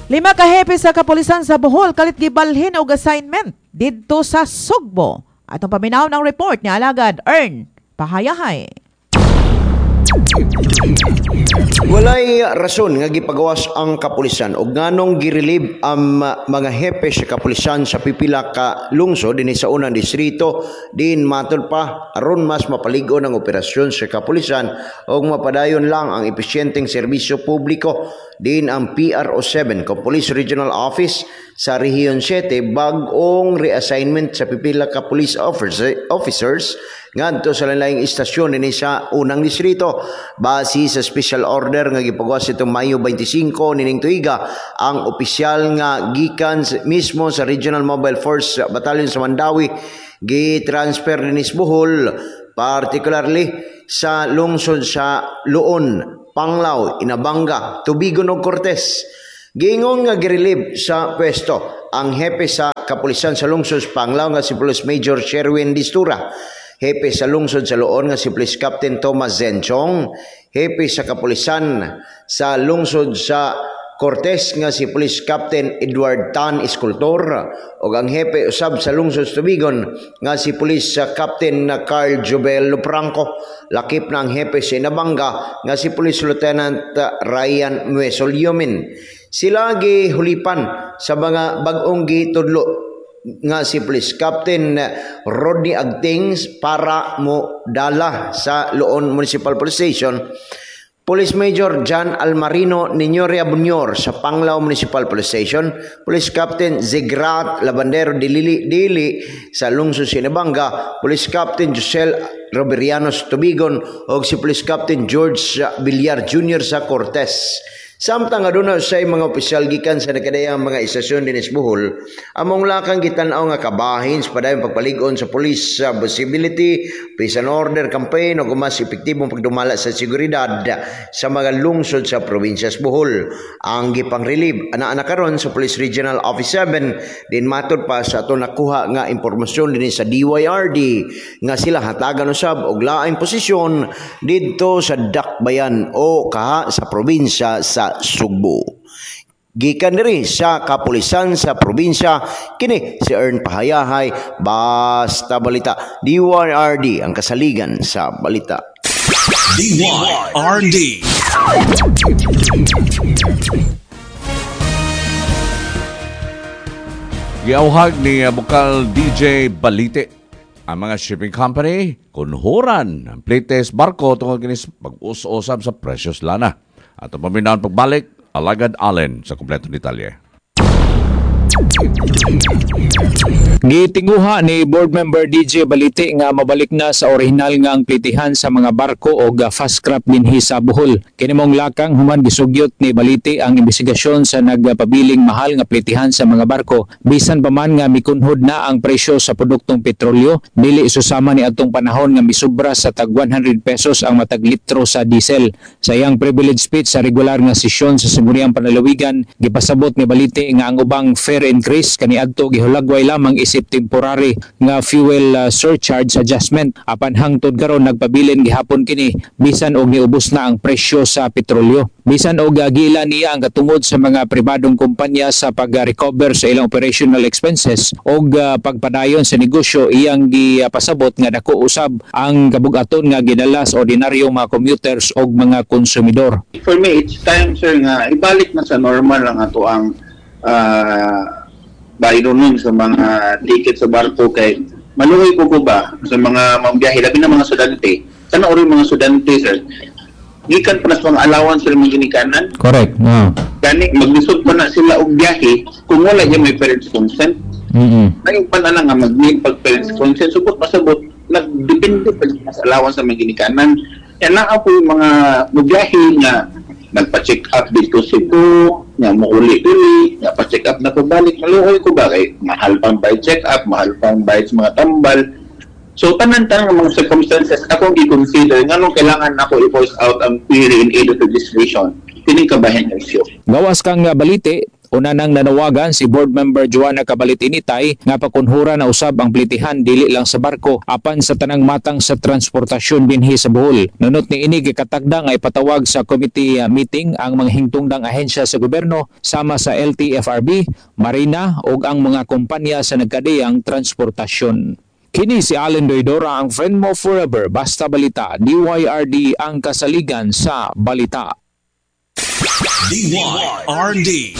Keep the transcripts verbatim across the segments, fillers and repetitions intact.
Lima ka hepe sa kapulisan sa Bohol kalit gibalhin og assignment didto sa Sugbo. Atong paminaw ng report ni Alagad Ern Pahayahay. Walay rason nga gipagawas ang kapulisan og nganong girelieve ang mga hepe sa kapulisan sa pipila ka lungsod dinhi sa unang distrito din matod pa aron mas mapaligon ang operasyon sa kapulisan og mapadayon lang ang epesyenteng serbisyo publiko din ang P R O seven ko Police Regional Office sa Rehiyon seven bag-ong reassignment sa pipila ka police officers ngadto sa lain-laing istasyon dinhi sa unang distrito base sa special order nga gipagawas itong Mayo twenty-five nining tuiga ang opisyal nga gikan mismo sa Regional Mobile Force Battalion sa Mandawi gi-transfer dinhi sa Bohol particularly sa lungsod sa Luon, Panglao, Inabanga, Tubigon ug Cortes. Giingon nga girelieve sa pwesto ang hepe sa kapulisan sa lungsod sa Panglao nga si Police Major Sherwin Distura, hepe sa lungsod sa Luon nga si Police Captain Thomas Zenchong, hepe sa kapulisan sa lungsod sa Cortes nga si Police Captain Edward Tan Escultor ug ang hepe usab sa lungsod sa Tubigon nga si Police Captain Carl Jobel Lupranco, lakip na ang hepe sa Inabanga nga si Police Lieutenant Ryan Muesolyomin. Sila gihulipan sa mga bag-ong gitudlo nga si Police Captain Rodney Agtings para mo dala sa Luon Municipal Police Station, Police Major John Almarino Niñoria Bunyor sa Panglao Municipal Police Station, Police Captain Zigrat Labandero Dili Dili sa lungsod Sinabanga, Police Captain Josel Roberianos Tubigon ug si Police Captain George Villar Junior sa Cortes. Samtang aduna say mga opisyal gikan sa nakadayang mga istasyon din sa Bohol, among lakang gitan-aw nga kabahin sa padayong pagpalig-on sa police uh, visibility, peace and order campaign o mas epektibong pagdumala sa seguridad sa mga lungsod sa probinsya sa Bohol. Ang gipang-relieve ana-ana karon sa Police Regional Office seven din matod pa sa ato nakuha nga impormasyon din sa D Y R D nga sila hatagan usab og laing posisyon didto sa Dakbayan o kaha sa probinsya sa Sugbo. Gikan diri sa kapulisan sa probinsya, kini si Ern Pahayahay, Basta Balita. D Y R D ang kasaligan sa balita. D Y R D. Giauhag ni Bukal D J Balite ang mga shipping company kunhuran ang plates barko tungkol kinis pag-us-usab sa precious lana. At ang paminahon pagbalik, Alagad Allen sa kompletong detalye. Gitinguha ni board member D J Balite nga mabalik na sa orihinal nga ang plitihan sa mga barko o fast craft dinhi sa Bohol. Kini mong lakang human gisugyot ni Balite ang investigasyon sa nagpabiling mahal nga plitihan sa mga barko bisan pa man nga mikunhod na ang presyo sa produktong petrolyo, dili isusama ni atong panahon nga misubra sa tag one hundred pesos ang matag litro sa diesel. Sa iyang privilege speech sa regular nga sesyon sa Sangguniang Panlalawigan, gipasabot ni Balite nga ang ubang fare increase kaniadto gihulagway lamang isip temporary nga fuel uh, surcharge adjustment apan hangtod karon nagpabilin gihapon kini bisan og niubos na ang presyo sa petrolyo. Bisan og uh, gila niya ang katungod sa mga pribadong kumpanya sa pag-recover sa ilang operational expenses og uh, pagpadayon sa negosyo, iyang gipasabot nga dako usab ang kabug-aton nga ginala sa ordinaryong mga commuters og mga konsumidor. For me, it's time, sir, nga ibalik na sa normal ang ato ang uh, bayro nun sa mga ticket sa barko kay maluhoy ko ko ba sa mga mambiyahe, labi na mga sudante. Sana ori mga sudante, sir. Gikan pa na sa mga allowance sila mga ginikanan. Correct. No. Gani, maglisod pa na sila og biyahe kung wala niya may parents consent. Mm-hmm. Ngayon pa na lang nga mag-need pag parents consent. Subot masabot, nagdepende pa sa allowance sa mga ginikanan. Yan na po yung mga magbiyahe nga nagpa-check up dito Cebu, nga mauli-uli, nga pa-check up na pabalik, maluhoy ko ba kay mahal pang bayad check up, mahal pang bayad sa mga tambal. So tanan-tanan ng mga circumstances akong i-consider nga nung kailangan ako i-voice out ang query in aid of legislation. Kining kabahin ng issue. Gawas kang uh, Balite, Una nang nanawagan si board member Joanna Caballet-Initay nga pakunhura na usab ang plitihan dili lang sa barko apan sa tanang matang sa transportasyon binhi sa Bohol. Nunot ni ini gikatagda nga ipatawag sa committee uh, meeting ang mga hingtungdang ahensya sa gobyerno sama sa L T F R B, Marina ug ang mga kompanya sa nagkadiyang transportasyon. Kini si Allen Doidora, ang friend mo forever, basta balita, D Y R D ang kasaligan sa balita. D Y R D.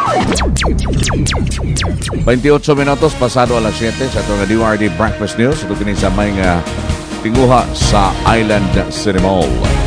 twenty-eight minutos pasado alas siyete sa itong D Y R D Breakfast News. Ito kini sa may uh, tinguha sa Island City Mall.